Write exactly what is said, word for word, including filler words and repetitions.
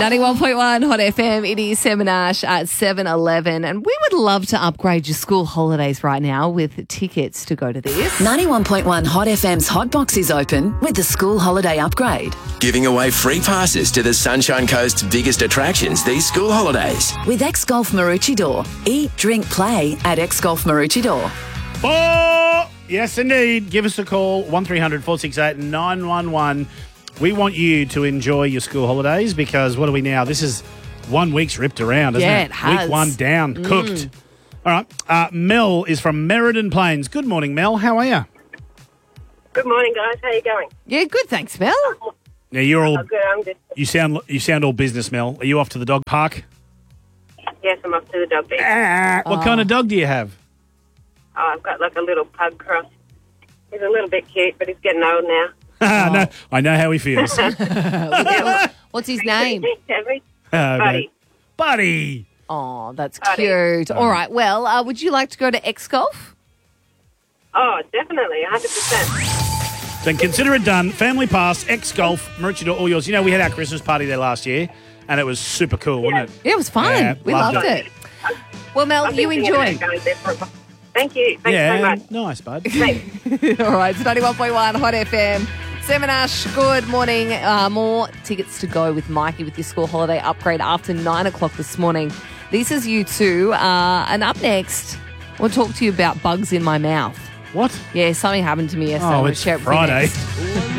ninety-one point one Hot F M, it is Sam and Ash at seven eleven, and we would love to upgrade your school holidays right now with tickets to go to this. ninety-one point one Hot F M's Hot Box is open with the school holiday upgrade. Giving away free passes to the Sunshine Coast's biggest attractions these school holidays. With X-Golf Maroochydore. Eat, drink, play at X-Golf Maroochydore. Oh, yes, indeed. Give us a call, one three hundred four six eight nine one one. We want you to enjoy your school holidays because what are we now? This is one week's ripped around, isn't Yeah, it? it has. Week one down, Mm. cooked. All right. Uh, Mel is from Merredin Plains. Good morning, Mel. How are you? Good morning, guys. How you going? Yeah, good, thanks, Mel. Now you're all. Oh, good. I'm good. You sound. You sound all business, Mel. Are you off to the dog park? Yes, I'm off to the dog beach. Ah, what Oh. kind of dog do you have? Oh, I've got like a little pug cross. He's a little bit cute, but he's getting old now. no, I know how he feels. What's his name? Heavy. Okay. Buddy. Buddy. Oh, that's Buddy. cute. All right, well, uh, would you like to go to X-Golf? Oh, definitely, one hundred percent. Then consider it done. Family pass, X-Golf, Maroochydore, all yours. You know, we had our Christmas party there last year, and it was super cool, wasn't it? Yeah, it was fun. Yeah, we loved loved it. it. Well, Mel, I've you been thinking enjoy. about going there for a while. Thank you. Thanks yeah, so much. nice, bud. Thanks. All right, it's ninety-one point one Hot F M. Sam and Ash, good morning. Uh, more tickets to go with Mikey with your school holiday upgrade after nine o'clock this morning. This is you two. Uh, and up next, we'll talk to you about bugs in my mouth. What? Yeah, something happened to me yesterday. Oh, We'll it's share it with you Friday. next.